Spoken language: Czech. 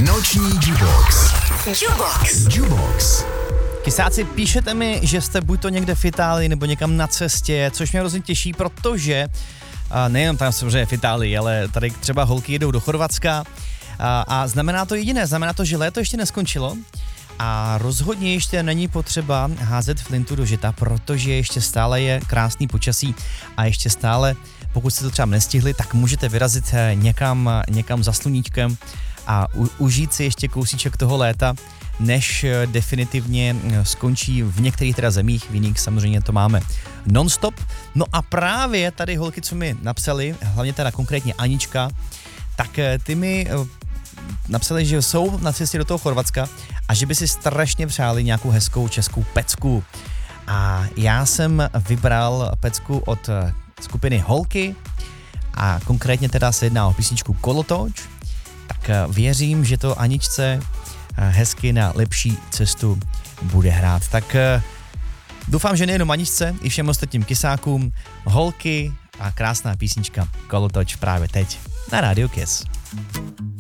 Noční Jubox. Jubox. Kysáci, píšete mi, že jste buď to někde v Itálii nebo někam na cestě, což mě hrozně těší, protože nejen tam samozřejmě v Itálii, ale tady třeba holky jedou do Chorvatska a znamená to jediné, znamená to, že léto ještě neskončilo a rozhodně ještě není potřeba házet flintu do žita, protože ještě stále je krásný počasí a ještě stále, pokud jste to třeba nestihli, tak můžete vyrazit někam za sluníčkem a užít si ještě kousíček toho léta, než definitivně skončí v některých teda zemích, v jiných samozřejmě to máme non-stop. No a právě tady holky, co mi napsali, hlavně teda konkrétně Anička, tak ty mi napsali, že jsou na cestě do toho Chorvatska a že by si strašně přáli nějakou hezkou českou pecku. A já jsem vybral pecku od skupiny Holky a konkrétně teda se jedná o písničku Kolotoč, tak věřím, že to Aničce hezky na lepší cestu bude hrát. Tak doufám, že nejenom Aničce, i všem ostatním kysákům, Holky a krásná písnička Kolotoč právě teď na Rádiu Kiss.